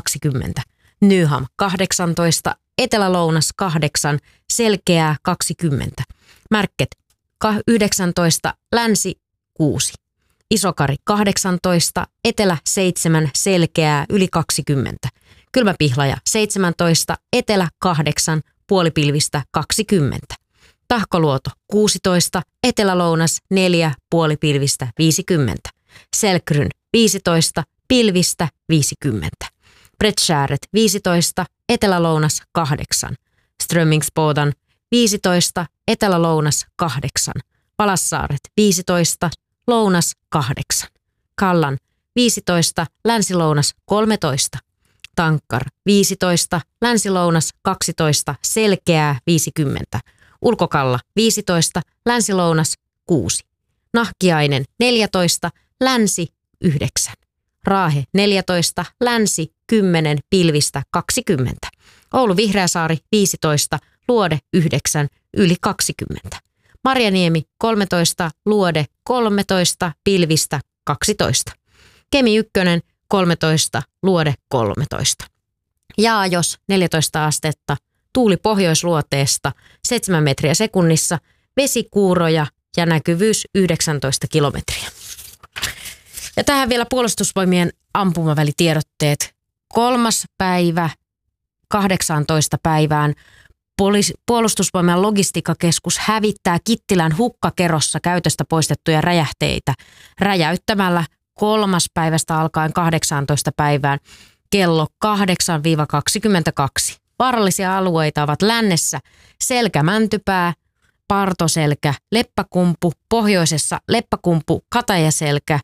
20. Nyham 18, etelä-lounas 8, selkeää 20. Märket 19, länsi 6. Isokari 18, etelä 7, selkeää yli 20. Kylmäpihlaja 17, etelä 8, puolipilvistä 20. Tahkoluoto 16, etelä-lounas 4, puolipilvistä 50. Selkryn 15, pilvistä 50. Bredskääret 15, etelä-lounas 8. Strömmingsbodan 15, etelä-lounas 8. Palassaaret 15, lounas 8. Kallan 15, länsi-lounas 13. Tankkar 15, länsi-lounas 12, selkeää 50. Ulkokalla 15, länsi-lounas 6. Nahkiainen 14, länsi 9. Raahe 14, länsi 10, pilvistä 20. Oulu Vihreäsaari 15, luode 9, yli 20. Marjaniemi 13, luode 13, pilvistä 12. Kemi 1, 13, luode 13. Jaajos 14 astetta, tuuli pohjoisluoteesta 7 metriä sekunnissa, vesikuuroja ja näkyvyys 19 kilometriä. Ja tähän vielä puolustusvoimien ampumavälitiedotteet. 3. päivä 18 päivään puolustusvoimien logistiikkakeskus hävittää Kittilän hukkakerossa käytöstä poistettuja räjähteitä räjäyttämällä 3. päivästä alkaen 18 päivään kello 8-22. Vaarallisia alueita ovat lännessä Selkä-Mäntypää, Partoselkä, Leppäkumpu, pohjoisessa Leppäkumpu, Katajaselkä,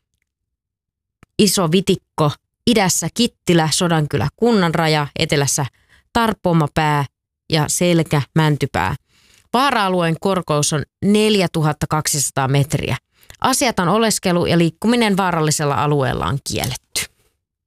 Iso Vitikko, idässä Kittilä, Sodankylä, Kunnanraja, etelässä Tarpomapää ja Selkä-Mäntypää. Vaara-alueen korkeus on 4200 metriä. Asiaton oleskelu ja liikkuminen vaarallisella alueella on kielletty.